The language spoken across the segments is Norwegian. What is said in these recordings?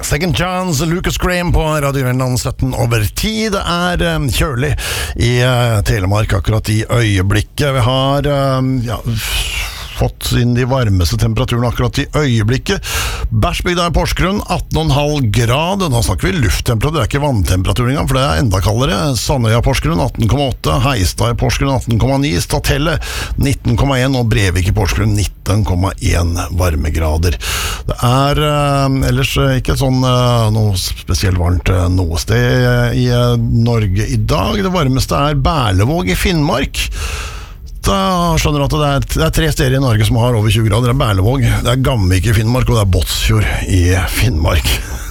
Second Chance, Lucas Graham på Radio Grenland 17/10. Det kjølig i Telemark akkurat i øyeblikket. Vi har fått inn de varmeste temperaturene akkurat i øyeblikket. Bærsbygda i Porsgrunn 18,5 grad. Da snakker vi lufttemperatur, det er ikke vanntemperatur engang, for det er enda kaldere. Sandøya Porsgrunn 18,8, Heistad i Porsgrunn 18,9, Statelle 19,1 og Brevik i Porsgrunn 19,1 varmegrader. Det er ellers ikke sånn noe spesielt varmt noe sted i Norge i dag. Det varmeste er Berlevåg i Finnmark. Da skjønner du at det er 3 steder i Norge som har over 20 grader. Det er Berlevåg, det er Gamvik i Finnmark, og det er Båtsfjord i Finnmark.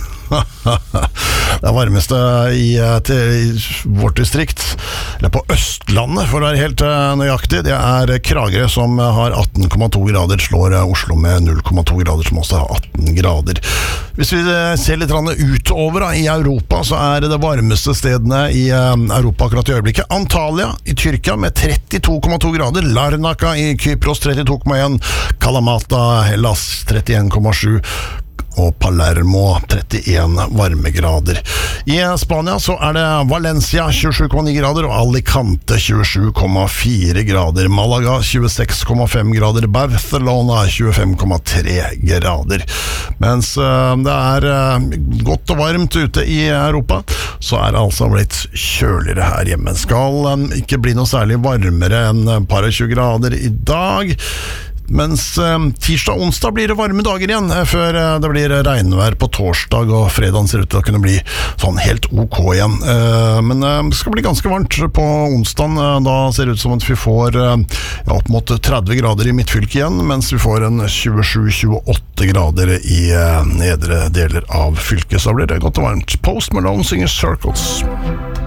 Det er varmeste i vårt distrikt, eller på Østlandet for å være helt nøyaktig. Det er Kragerø som har 18,2 grader, slår Oslo med 0,2 grader, som også har 18 grader. Hvis vi ser litt utover i Europa, så er det varmeste stedene i Europa akkurat i øyeblikket. Antalya i Tyrkia med 32,2 grader, Larnaca i Kypros 32,1, Kalamata Hellas 31,7 og Palermo 31 varmegrader. I Spania så er det Valencia 27,9 grader og Alicante 27,4 grader. Malaga 26,5 grader. Barcelona 25,3 grader. Mens det er godt og varmt ute i Europa, så er det altså blitt kjøligere her hjemme. Skal ikke bli noe særlig varmere enn et par og 20 grader i dag. Mens tirsdag og onsdag blir det varme dager igjen, før det blir regnvær på torsdag, og fredagen ser ut til å kunne bli sånn helt ok igjen. Men det skal bli ganske varmt på onsdagen. Da ser det ut som at vi får opp mot 30 grader i midtfylket igjen, mens vi får en 27-28 grader i nedre deler av fylket. Så blir det godt og varmt. Post Malone synger Circles.